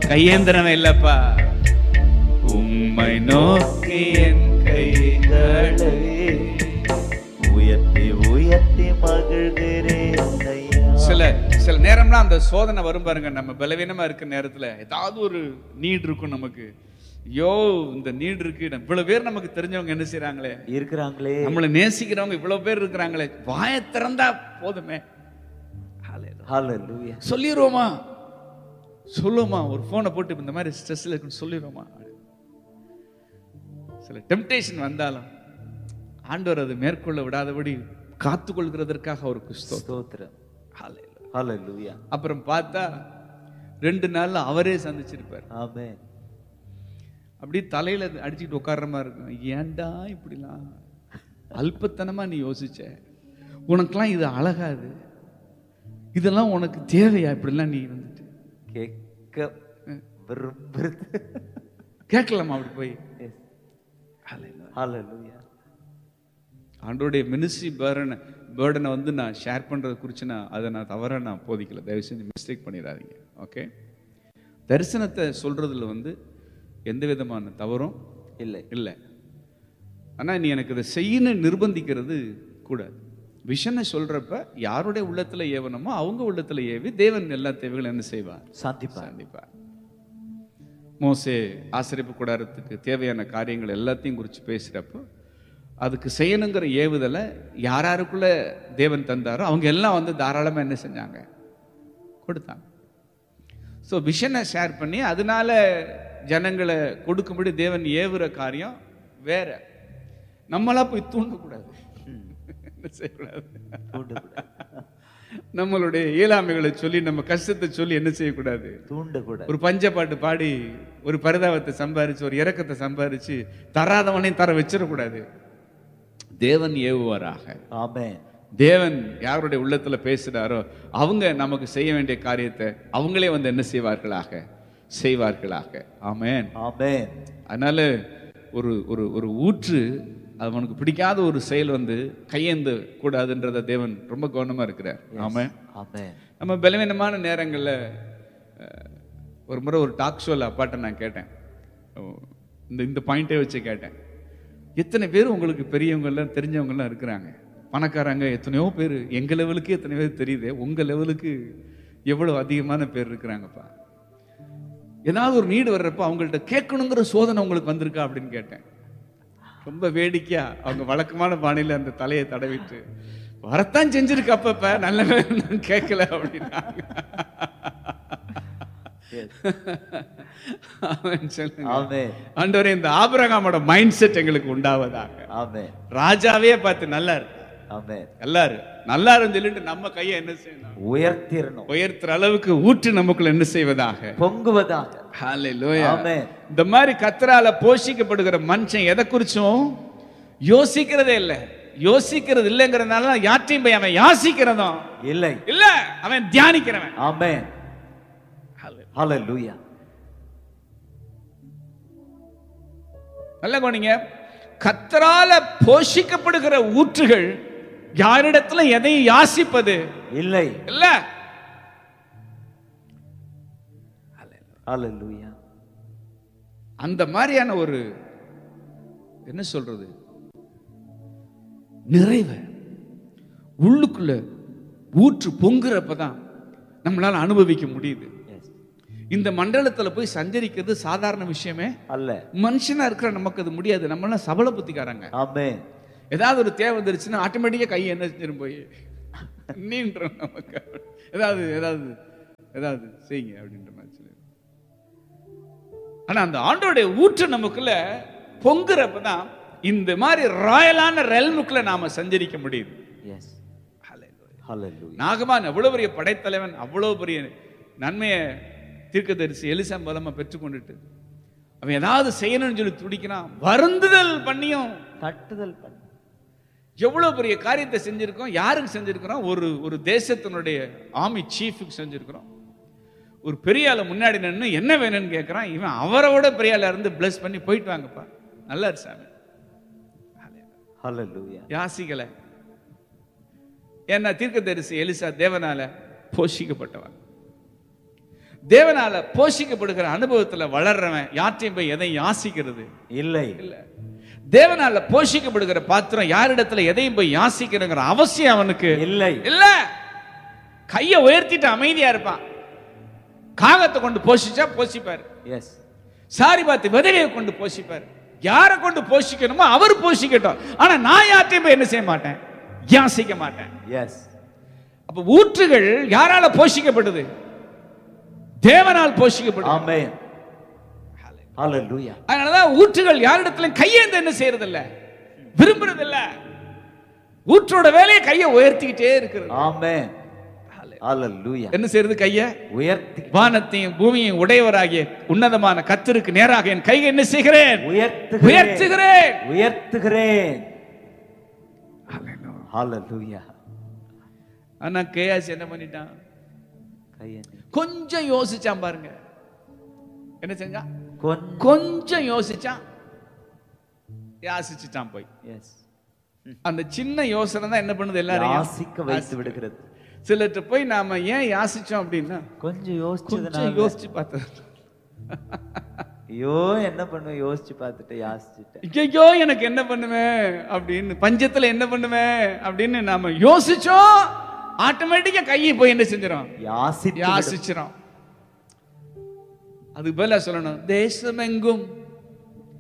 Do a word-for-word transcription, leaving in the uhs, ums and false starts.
கையேந்திரமே இல்லப்பா. உம்மை நோக்கி என் கைகளை உயர்த்தி உயர்த்தி மகிழ்கிறேன் ஐயா. சில சில நேரம்லாம் அந்த சோதனை வரும் பாருங்க. நம்ம பலவீனமா இருக்க நேரத்துல ஏதாவது ஒரு நீட் இருக்கும் நமக்கு. ஐயோ இந்த நீட் இருக்கு, இவ்வளவு பேர் நமக்கு தெரிஞ்சவங்க என்ன செய்யறாங்களே இருக்கிறாங்களே, நம்மளை நேசிக்கிறவங்க இவ்வளவு பேர் இருக்கிறாங்களே, வாயை திறந்தா போதுமே ஹல்லேலூயா சொல்லிடுவோமா சொல்லுவோமா, ஒரு போனை போட்டு இந்த மாதிரி ஸ்ட்ரெஸ்ல இருக்குன்னு சொல்லிடுவோமா. சில டெம்டேஷன் வந்தாலும் ஆண்டவர் அது மேற்கொள்ள விடாதபடி காத்துக்கொள்கிறதற்காக அவருக்கு ஸ்தோத்திரம். ஹல்லேலூயா. அப்புறம் பார்த்தா ரெண்டு நாள்ல அவரே சந்திச்சிருப்பார். ஆமென். அப்படி தலையில அடிச்சுட்டு உட்கார்ற மாதிரி இருக்கும். ஏன்டா இப்படிலாம் அல்பத்தனமா நீ யோசிச்ச, உனக்கெல்லாம் இது அழகாது, இதெல்லாம் உனக்கு தேவையா, இப்படிலாம் நீ வந்துட்டு கேட்க விரும்புறது கேட்கலாமா அப்படி போய். ஹல்லேலூயா. ஆண்டோடைய மினிஸ்ட்ரி பேர்டனை பேர்டனை வந்து நான் ஷேர் பண்றது குறித்து நான் அதை நான் தவறாக நான் போதிக்கல, தயவு செஞ்சு மிஸ்டேக் பண்ணிடாதீங்க. ஓகே, தரிசனத்தை சொல்றதுல வந்து எந்த விதமான தவறும் இல்லை இல்லை. ஆனால் நீ எனக்கு இதை செய்யணும் நிர்பந்திக்கிறது கூடாது. விஷனை சொல்றப்ப யாருடைய உள்ளத்துல ஏவனமோ அவங்க உள்ளத்துல ஏவி தேவன் எல்லா தேவைகளும் என்ன செய்வார், சாந்திப்பார் சாந்திப்பார். மோசே ஆசரிப்பு கூடாரத்துக்கு தேவையான காரியங்கள் எல்லாத்தையும் குறித்து பேசுறப்போ அதுக்கு செய்யணுங்கிற ஏவுதலை யாராருக்குள்ள தேவன் தந்தாரோ அவங்க எல்லாம் வந்து தாராளமா என்ன செஞ்சாங்க, கொடுத்தாங்க. ஸோ விஷனை ஷேர் பண்ணி அதனால ஜனங்களை கொடுக்கும்படி தேவன் ஏவுற காரியம் வேற. நம்மளா போய் தூண்டக்கூடாது, நம்மளுடைய இயலாமைகளை சொல்லி நம்ம கஷ்டத்தை சொல்லி என்ன செய்யக்கூடாது, தூண்டக்கூடாது. ஒரு பஞ்ச பாட்டு பாடி ஒரு பரிதாபத்தை சம்பாரிச்சு ஒரு இரக்கத்தை சம்பாரிச்சு தராதவனையும் தர வச்சிடக்கூடாது. தேவன் ஏவுவாராக. ஆமென். தேவன் யாருடைய உள்ளத்துல பேசுறாரோ அவங்க நமக்கு செய்ய வேண்டிய காரியத்தை அவங்களே வந்து என்ன செய்வார்களாக, செய்வார்களாக. ஆமென், ஆமென். அதனால ஒரு ஒரு ஒரு ஊற்று அவனுக்கு பிடிக்காத ஒரு செயல் வந்து கையேந்த கூடாதுன்றத தேவன் ரொம்ப கவனமா இருக்கிறார். ஆமென், ஆமென். நம்ம பலவீனமான நேரங்கள்ல ஒரு முறை ஒரு டாக் ஷோல அப்பாட்ட நான் கேட்டேன், இந்த இந்த பாயிண்டே வச்சு கேட்டேன், எத்தனை பேர் உங்களுக்கு பெரியவங்க எல்லாம் தெரிஞ்சவங்க எல்லாம் இருக்கிறாங்க, பணக்காரங்க எத்தனையோ பேர், எங்க லெவலுக்கு எத்தனை பேர் தெரியுது, உங்க லெவலுக்கு எவ்வளவு அதிகமான பேர் இருக்கிறாங்கப்பா. ஏதாவது ஒரு நீடு வர்றப்ப அவங்கள்ட்ட கேட்கணுங்கிற சோதனை உங்களுக்கு வந்திருக்கா அப்படின்னு கேட்டேன். ரொம்ப வேடிக்கையா அவங்க வழக்கமான பாணியில அந்த தலையை தடவிட்டு வரத்தான் செஞ்சிருக்கு அப்பப்ப, நல்ல கேட்கல அப்படின்னாங்க. ஆண்டவரே இந்த ஆபிரகாமோட மைண்ட் செட் எங்களுக்கு உண்டாவதாக. ராஜாவே பார்த்து நல்லா இருக்கு, எல்லாரும் நல்லா இருந்து சொல்லிட்டு நம்ம கையை என்ன செய்யணும், உயர்த்திரணும். உயர்த்துற அளவுக்கு ஊற்று நமக்குள்ள என்ன செய்வதாக, பொங்குவதாக. ஹல்லேலூயா. இந்த மாதிரி கர்த்தரால போஷிக்கப்படுகிற மனுஷன் எதை குறிச்சும் யோசிக்கிறதே இல்லை. யோசிக்கிறது இல்லைங்கிறதுனால யாற்றையும் போய் அவன் யாசிக்கிறதும் இல்லை, இல்ல அவன் தியானிக்கிறவன். ஆமென், ஹல்லேலூயா. நல்ல கோணிங்க, கர்த்தரால போஷிக்கப்படுகிற ஊற்றுகள் யாரிடத்துல எதையும் யாசிப்பது இல்லை, இல்ல. ஹல்லேலூயா. அந்த மாதிரியான ஒரு என்ன சொல்றது நிறைவு உள்ளுக்குள்ள ஊற்று பொங்குறப்பதான் நம்மளால அனுபவிக்க முடியுது. இந்த மண்டலத்துல போய் சஞ்சரிக்கிறது சாதாரண விஷயமே அல்ல. மனுஷனா இருக்கிற நமக்கு அது முடியாது. நம்ம எல்லாம் சபல புத்திக்காரங்க. ஆமென். ஏதாவது ஒரு தேவை வந்துருச்சுன்னா ஆட்டோமேட்டிக்கா கை என்ன செஞ்சிரும் போய் நீன்ற நமக்கு ஏதாவது ஏதாவது ஏதாவது செய்யுங்க அப்படின்ற மாதிரி சொல்லி. ஆனா அந்த ஆண்டோடைய ஊற்று நமக்குள்ள பொங்குறப்பதான் இந்த மாதிரி ராயலான ரெல்முக்குள்ள நாம சஞ்சரிக்க முடியுது. நாகமான் அவ்வளவு பெரிய படைத்தலைவன், அவ்வளவு பெரிய நன்மையை தீர்க்கதரிசி எலிசா மூலமா பெற்றுக்கொண்டுட்டு அவன் ஏதாவது செய்யணும்னு சொல்லி துடிக்கிறான். வருந்துதல் பண்ணியும் தட்டுதல் பண்ணி எவ்வளவு பெரிய காரியத்தை செஞ்சிருக்கோம். யாருக்கு செஞ்சிருக்கிறோம்? ஒரு ஒரு தேசத்தினுடைய ஆர்மி சீஃபுக்கு செஞ்சிருக்கிறோம். ஒரு பெரிய ஆளை முன்னாடி நின்று என்ன வேணும்னு கேட்கிறான். இவன் அவரோட பெரிய ஆளா இருந்து பிளஸ் பண்ணி போயிட்டு வாங்கப்பா, நல்லா இரு சாமி. ஹல்லேலூயா. யாசிக்கல. ஏன்னா தீர்க்கதரிசி எலிசா தேவனால போஷிக்கப்பட்டவன். தேவனால போஷிக்கப்படுகிற அனுபவத்துல வளர்றவன் யாற்றையும் போய் எதையும் யாசிக்கிறது இல்லை. இல்ல. தேவனால போஷிக்கப்படுகிற பாத்திரம் யாரிடத்துல எதையும் போய் யாசிக்கிறங்கிற அவசியம் அவனுக்கு இல்லை. இல்ல. கைய உயர்த்திட்டு அமைதியா இருப்பான். காகத்தை கொண்டு போஷிச்சா போஷிப்பார். எஸ். சாரி பார்த்து விதவையை கொண்டு போஷிப்பார். யாரை கொண்டு போஷிக்கணுமோ அவர் போஷிக்கட்டும். ஆனா நான் யார்ட்டையும் போய் என்ன செய்ய மாட்டேன், யாசிக்க மாட்டேன். எஸ். அப்ப ஊற்றுகள் யாரால போஷிக்கப்படுது? தேவனால் போஷிக்கப்படுது. ஆமென். ஹalleluya. அதனாலதான் ஊற்றுகள் யாரிடத்துல கையேந்து என்ன செய்யறது இல்ல, விரும்புறது இல்ல. ஊற்றோட வேலையை கையை உயர்த்திக்கிட்டே இருக்கிறது. ஆமென். ஹalleluya. என்ன செய்யறது? கையை உயர்த்தி வானத்தையும் பூமியையும் உடையவராகிய உன்னதமான கர்த்தருக்கு நேராக என் கையை என்ன செய்கிறேன்? உயர்த்துகிறேன். உயர்த்துகிறேன். உயர்த்துகிறேன். ஹalleluya. ஆனா கேயாஸ் என்ன பண்ணிட்டான்? கையை கொஞ்சம் யோசிச்சான் பாருங்க. என்ன செஞ்சான்? கொஞ்சம் கொஞ்சம் யோசிச்சான், யாசிச்சுட்டான் போய். எஸ். அந்த சின்ன யோசனை தான் என்ன பண்ணுது? எல்லாரையும் யாசிக்க வைத்து விடுகிறது. சிலர்ட்ட போய் நாம ஏன் யாசிச்சோம் அப்படின்னா, கொஞ்சம் யோசிச்சதுனால கொஞ்சம் யோசிச்சு பார்த்தது. ஐயோ என்ன பண்ணுவேன் யோசிச்சு பார்த்துட்டு யாசிச்சுட்டேன். ஐயோ எனக்கு என்ன பண்ணுவேன் அப்படின்னு, பஞ்சத்துல என்ன பண்ணுவேன் அப்படின்னு நாம யோசிச்சோம், ஆட்டோமேட்டிக்கா கையை போய் என்ன செஞ்சிடும்? யாசி யாசிச்சிடும். அதுக்கு பதிலா சொல்லணும், தேசமெங்கும்